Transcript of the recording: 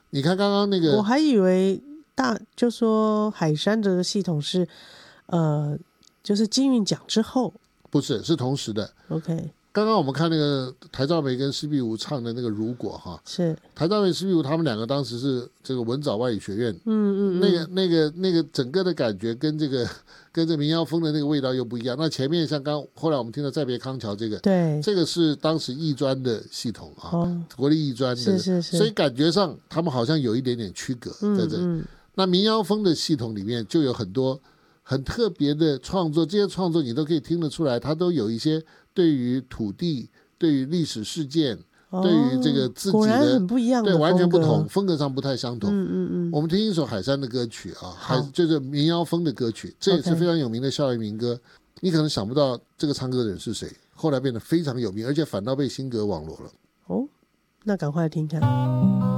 你看刚刚那个， 我还以为就说海山这个系统是就是金韵奖之后， 不是，是同时的。 OK， 刚刚我们看那个台兆美跟施碧梧唱的那个如果哈， 是台兆美施碧梧他们两个当时是这个文藻外语学院，那个整个的感觉跟这个民谣风的那个味道又不一样。那前面像后来我们听到再别康桥这个， 对， 这个是当时艺专的系统啊，国立艺专的， 是， 所以感觉上他们好像有一点点区隔在这里。那民谣风的系统里面就有很多很特别的创作，这些创作你都可以听得出来，它都有一些对于土地、对于历史事件、对于这个自己果然的很不一样的对，完全不风同，风格上不太相同。我们听一首海山的歌曲啊，就是民谣风的歌曲，这也是非常有名的校园民歌。你可能想不到这个唱歌的人是谁，后来变得非常有名，而且反倒被新歌网罗了。 那赶快来听看。